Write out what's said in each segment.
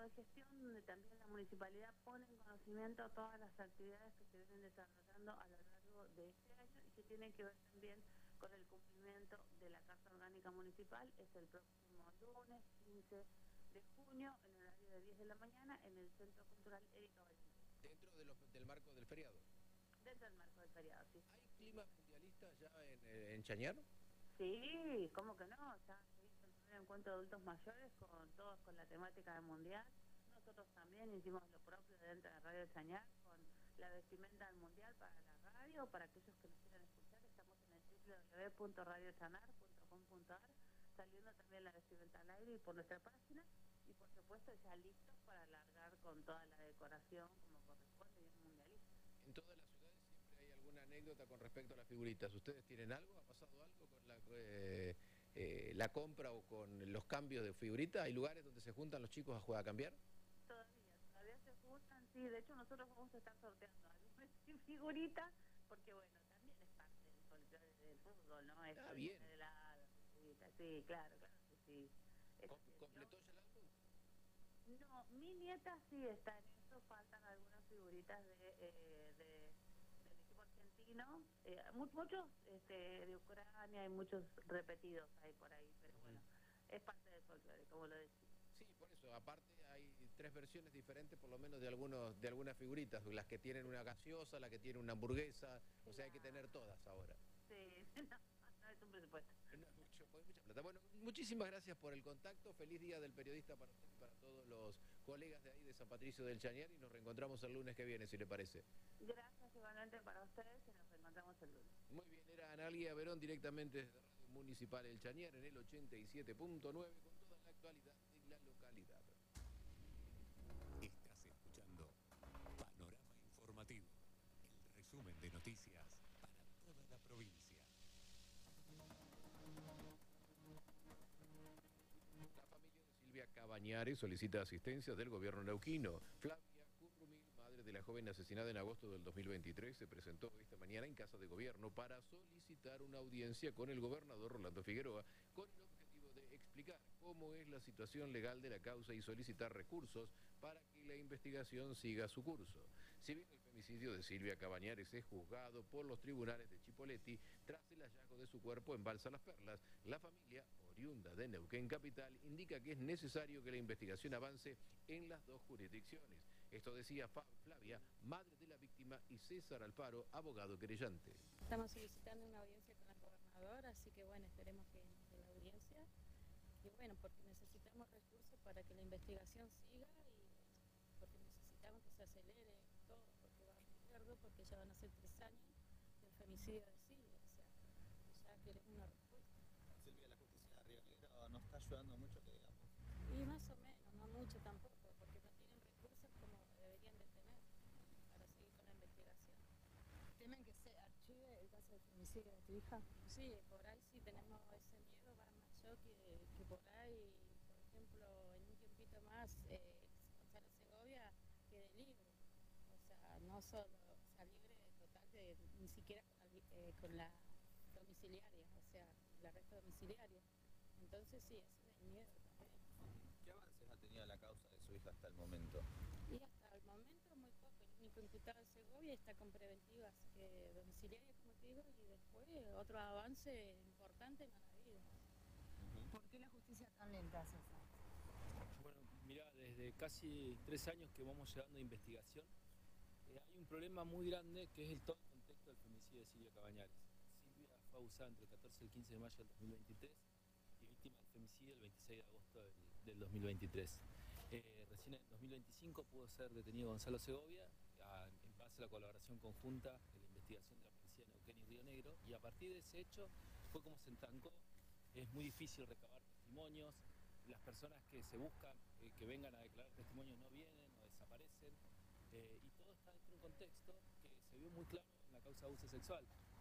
de gestión, donde también la municipalidad pone en conocimiento todas las actividades que se vienen desarrollando a lo largo de este año y que tienen que ver también con el cumplimiento de la Carta Orgánica Municipal. Es el próximo lunes 15 de junio, en horario de 10 de la mañana, en el Centro Cultural Erika Valentín. Dentro del marco del feriado. Dentro del marco del feriado, sí. ¿Hay clima mundialista ya en Chañar? Sí, ¿cómo que no? Ya se hizo el primer encuentro de adultos mayores todos con la temática del mundial. Nosotros también hicimos lo propio dentro de Radio Chañar con la vestimenta del mundial para la radio, para aquellos que nos quieran escuchar. Estamos en el www.radiochanar.com.ar, saliendo también la vestimenta al aire y por nuestra página, y por supuesto ya listos para alargar con toda la decoración como corresponde y es mundialista. En todas las ciudades siempre hay alguna anécdota con respecto a las figuritas. ¿Ustedes tienen algo? ¿Ha pasado algo con la compra o con los cambios de figuritas? ¿Hay lugares donde se juntan los chicos a jugar a cambiar? Todavía se juntan, sí. De hecho, nosotros vamos a estar sorteando algunas figuritas, porque bueno, también es parte del folclore del fútbol, ¿no? Es Bien. de la figurita. Sí, claro que sí. ¿Completó ya el álbum? No, mi nieta sí está en eso, faltan algunas figuritas del equipo argentino, muchos de Ucrania y muchos repetidos hay por ahí, pero bueno, es parte del folclore, como lo decía. Sí, por eso, aparte hay 3 versiones diferentes por lo menos de algunas figuritas, las que tienen una gaseosa, la que tiene una hamburguesa, o sea, hay que tener todas ahora. Sí, no es un presupuesto. No es mucha plata. Bueno, muchísimas gracias por el contacto, feliz día del periodista para usted y para todos los colegas de ahí de San Patricio del Chañar y nos reencontramos el lunes que viene, si le parece. Gracias igualmente para ustedes y nos reencontramos el lunes. Muy bien, era Analia Verón directamente desde Radio Municipal El Chañar en el 87.9 con toda la actualidad de la localidad. Estás escuchando Panorama Informativo, el resumen de noticias para toda la provincia. La familia de Silvia Cabañares solicita asistencia del gobierno neuquino. Flavia Currumil, madre de la joven asesinada en agosto del 2023, se presentó esta mañana en Casa de Gobierno para solicitar una audiencia con el gobernador Rolando Figueroa con el objetivo de explicar cómo es la situación legal de la causa y solicitar recursos para que la investigación siga su curso. Si bien el femicidio de Silvia Cabañares es juzgado por los tribunales de Chipoleti tras el hallazgo de su cuerpo en Balsa Las Perlas, la familia, oriunda de Neuquén Capital, indica que es necesario que la investigación avance en las 2 jurisdicciones. Esto decía Flavia, madre de la víctima, y César Alfaro, abogado querellante. Estamos solicitando una audiencia con el gobernador, así que bueno, esperemos que la audiencia, y bueno, porque necesitamos recursos para que la investigación siga y porque necesitamos que se acelere todo, porque va muy largo, porque ya van a ser 3 años del femicidio de Silvia, o sea, ya queremos una respuesta. Silvia, la justicia de Río Negro no está ayudando mucho, que digamos. Y más o menos, no mucho tampoco, porque no tienen recursos como deberían de tener para seguir con la investigación. ¿Temen que se archive el caso del femicidio de tu hija? Sí, por ahí sí tenemos ese miedo, va más yo que por ahí, por ejemplo, en un tiempito más, Gonzalo Segovia quede libre. O sea, no solo, o sea, libre total, ni siquiera con la domiciliaria, o sea, el arresto domiciliario. Entonces sí, ese es el miedo también. ¿Qué avances ha tenido la causa de su hija hasta el momento? Y hasta el momento muy poco. El único imputado de Segovia está con preventivas domiciliarias, como te digo, y después otro avance importante no ha habido. ¿Por qué la justicia tan lenta, César? Bueno, mira, desde casi 3 años que vamos llevando investigación, hay un problema muy grande que es todo el contexto del femicidio de Silvia Cabañares. Silvia fue abusada entre el 14 y el 15 de mayo del 2023 y víctima del femicidio el 26 de agosto del 2023. Recién en 2025 pudo ser detenido Gonzalo Segovia en base a la colaboración conjunta de la investigación de la policía de Neuquén y Río Negro, y a partir de ese hecho fue como se entancó. Es muy difícil recabar testimonios, las personas que se buscan que vengan a declarar testimonios no vienen o desaparecen, y todo está dentro de un contexto que se vio muy claro en la causa de abuso sexual,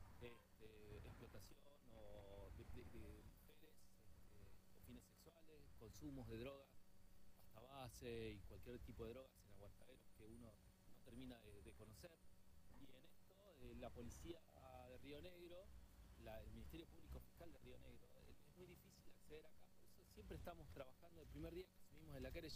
explotación o de mujeres con fines sexuales, consumos de drogas, hasta base y cualquier tipo de drogas en aguantaderos que uno no termina de conocer. Y en esto la policía de Río Negro, el Ministerio Público Fiscal de Río Negro, es muy difícil acceder acá, por eso siempre estamos trabajando el primer día que asumimos en la querella.